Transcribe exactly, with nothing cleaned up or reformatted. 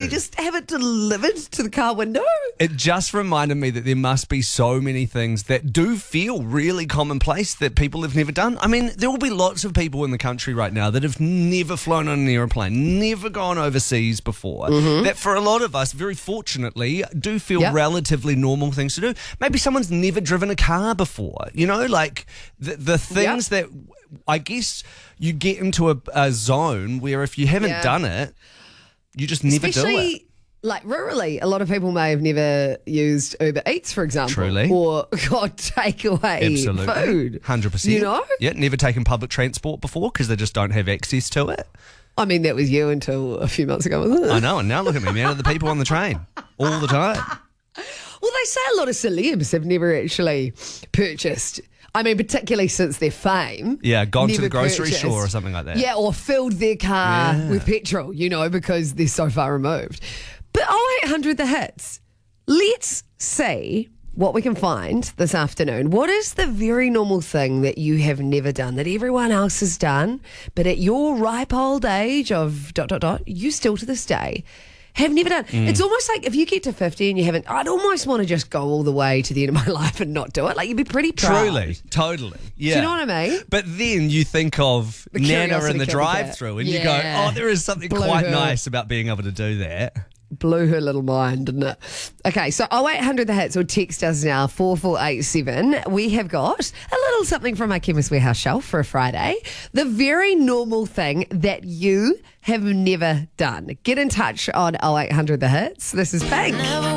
just have it delivered to the car window? It just reminded me that there must be so many things that do feel really commonplace that people have never done. I mean, there will be lots of people in the country right now that have never flown on an aeroplane, never gone overseas before, mm-hmm. that for a lot of us, very fortunately, do feel yep. relatively normal things to do. Maybe someone's never driven a car before, you know, like the, the things yep. that I guess you get into a, a zone where if you haven't yeah. done it, you just never Especially, do it. Like rurally, a lot of people may have never used Uber Eats, for example. Truly. Or got takeaway Absolutely. food. one hundred percent. You know? Yeah, never taken public transport before because they just don't have access to it. I mean, that was you until a few months ago, wasn't it? I know, and now look at me, man, the people on the train all the time. Well, they say a lot of celebs have never actually purchased. I mean, particularly since their fame. Yeah, gone to the grocery purchased. store or something like that. Yeah, or filled their car yeah. with petrol, you know, because they're so far removed. But oh eight hundred the hits. Let's see what we can find this afternoon. What is the very normal thing that you have never done, that everyone else has done, but at your ripe old age of dot, dot, dot, you still to this day have never done. Mm. It's almost like if you get to fifty and you haven't, I'd almost want to just go all the way to the end of my life and not do it. Like, you'd be pretty proud. Truly, totally. Yeah. Do you know what I mean? But then you think of The Nana in the curiosity drive-through and yeah. you go, oh, there is something Blew quite her. nice about being able to do that. Blew her little mind, didn't it? Okay, so oh eight hundred the hits, or text us now, four four eight seven. We have got a little something from our Chemist Warehouse shelf for a Friday. The very normal thing that you have never done. Get in touch on oh eight hundred the hits. This is Pink.